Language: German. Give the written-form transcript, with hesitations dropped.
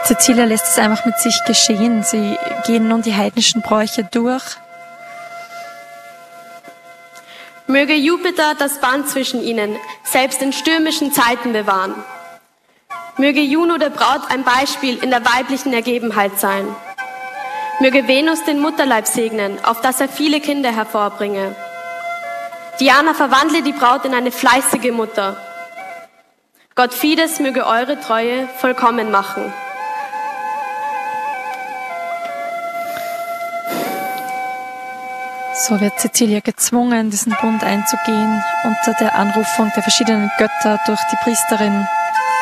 Cecilia lässt es einfach mit sich geschehen. Sie gehen nun die heidnischen Bräuche durch. Möge Jupiter das Band zwischen ihnen selbst in stürmischen Zeiten bewahren. Möge Juno der Braut ein Beispiel in der weiblichen Ergebenheit sein. Möge Venus den Mutterleib segnen, auf dass er viele Kinder hervorbringe. Diana verwandle die Braut in eine fleißige Mutter. Gott Fides möge eure Treue vollkommen machen. So wird Cecilia gezwungen, diesen Bund einzugehen unter der Anrufung der verschiedenen Götter durch die Priesterin.